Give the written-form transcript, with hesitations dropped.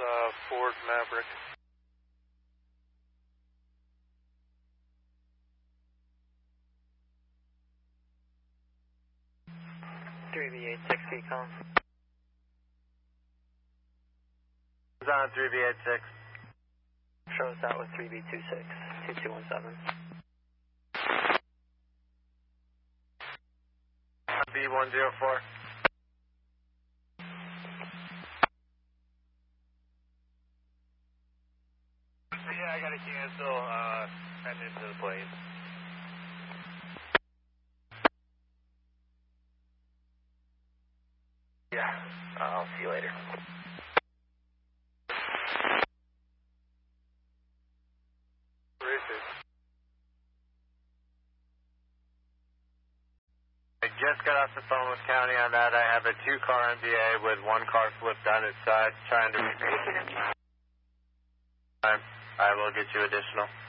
Ford Maverick. VA6 Econ. Who's on 3V86? Show us out with 3B26, 2217. B104. Yeah, I gotta cancel, heading into the plane. Yeah, I'll see you later. I just got off the phone with County on that. I have a 2-car MBA with 1 car flipped on its side trying to reach. I will get you additional.